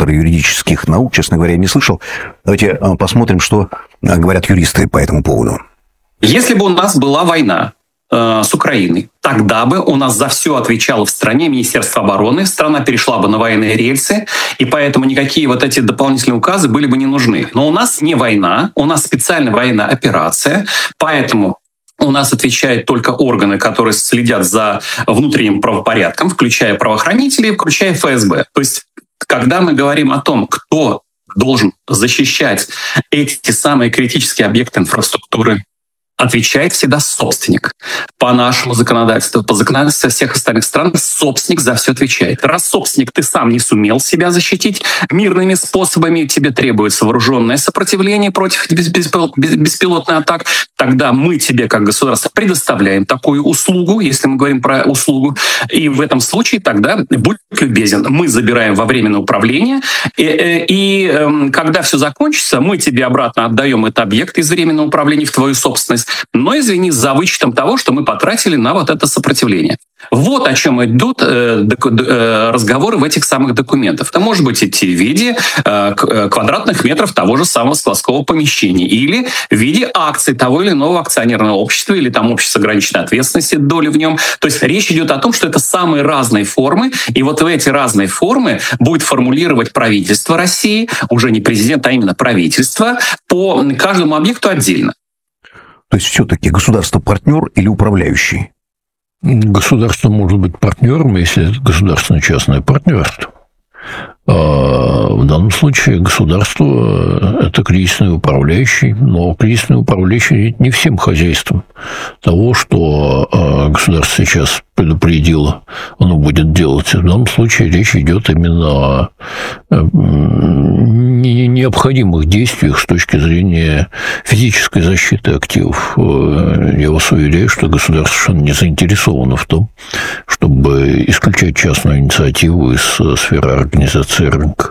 доктор юридических наук, честно говоря, не слышал. Давайте посмотрим, что говорят юристы по этому поводу. Если бы у нас была война с Украиной, тогда бы у нас за все отвечало в стране Министерство обороны, страна перешла бы на военные рельсы, и поэтому никакие вот эти дополнительные указы были бы не нужны. Но у нас не война, у нас специальная военная операция, поэтому у нас отвечают только органы, которые следят за внутренним правопорядком, включая правоохранителей, включая ФСБ. То есть, когда мы говорим о том, кто должен защищать эти самые критические объекты инфраструктуры, отвечает всегда собственник. По нашему законодательству, по законодательству всех остальных стран, собственник за все отвечает. Раз собственник, ты сам не сумел себя защитить мирными способами, тебе требуется вооруженное сопротивление против беспилотных атак, тогда мы тебе, как государство, предоставляем такую услугу, если мы говорим про услугу, и в этом случае тогда будь любезен. Мы забираем во временное управление, и когда все закончится, мы тебе обратно отдаем этот объект из временного управления в твою собственность, но, извини, за вычетом того, что мы потратили на вот это сопротивление. Вот о чем идут разговоры в этих самых документах. Это может быть идти в виде квадратных метров того же самого складского помещения или в виде акций того или иного акционерного общества или там общества ограниченной ответственности, доли в нем. То есть речь идет о том, что это самые разные формы, и вот в эти разные формы будет формулировать правительство России, уже не президент, а именно правительство, по каждому объекту отдельно. То есть все-таки государство партнер или управляющий? Государство может быть партнером, если это государственно-частное партнерство. В данном случае государство – это кризисный управляющий, но кризисный управляющий не всем хозяйством. Того, что государство сейчас предупредило, оно будет делать. В данном случае речь идет именно о необходимых действиях с точки зрения физической защиты активов. Я вас уверяю, что государство совершенно не заинтересовано в том, чтобы исключать частную инициативу из сферы организации рынка.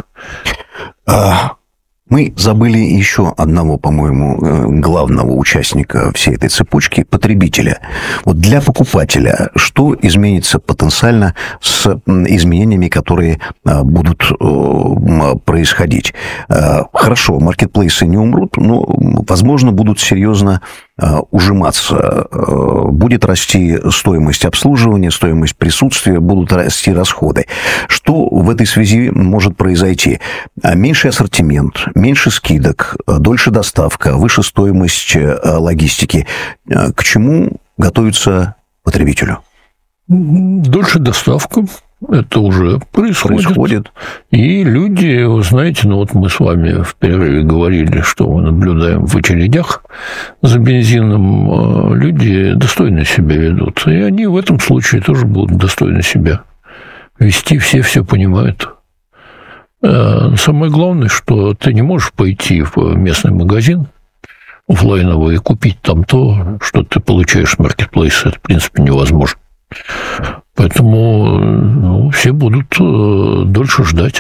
Мы забыли еще одного, по-моему, главного участника всей этой цепочки – потребителя. Вот для покупателя что изменится потенциально с изменениями, которые будут происходить? Хорошо, маркетплейсы не умрут, но, возможно, будут серьезно ужиматься. Будет расти стоимость обслуживания, стоимость присутствия, будут расти расходы. Что в этой связи может произойти? Меньший ассортимент, меньше скидок, дольше доставка, выше стоимость логистики. К чему готовится потребителю? Дольше доставка. Это уже происходит. И люди, вы знаете, ну вот мы с вами в перерыве говорили, что мы наблюдаем в очередях за бензином, люди достойно себя ведут. И они в этом случае тоже будут достойно себя вести, все понимают. Самое главное, что ты не можешь пойти в местный магазин офлайновый и купить там то, что ты получаешь в маркетплейсе. Это, в принципе, невозможно. Поэтому все будут дольше ждать.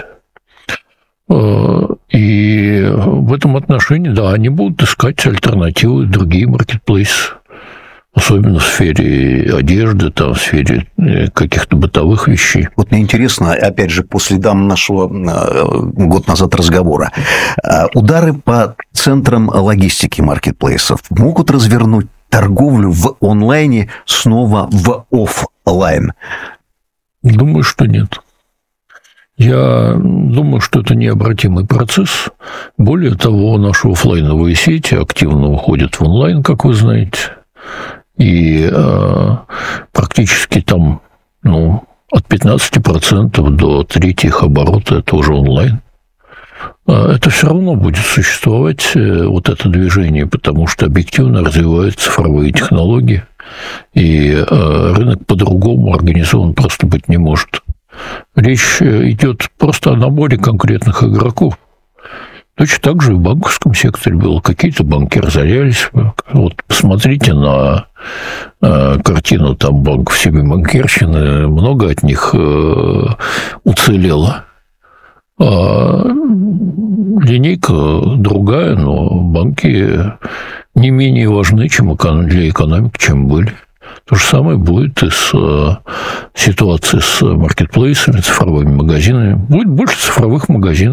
И в этом отношении, да, они будут искать альтернативы, другие маркетплейсы. Особенно в сфере одежды, там, в сфере каких-то бытовых вещей. Вот мне интересно, опять же, по следам нашего год назад разговора, удары по центрам логистики маркетплейсов могут развернуть торговлю в онлайне снова в офлайн? Думаю, что нет. Я думаю, что это необратимый процесс. Более того, наши офлайновые сети активно уходят в онлайн, как вы знаете. И практически там от 15% до трети их оборота – это уже онлайн. Это все равно будет существовать, вот это движение, потому что объективно развиваются цифровые технологии, и рынок по-другому организован просто быть не может. Речь идет просто о наборе конкретных игроков. Точно так же и в банковском секторе было. Какие-то банки разорялись. Вот посмотрите на картину там банков Сибирь-Банкирщины. Много от них уцелело. Линейка другая, но банки не менее важны, чем для экономики, чем были. То же самое будет и с ситуацией с маркетплейсами, цифровыми магазинами. Будет больше цифровых магазинов.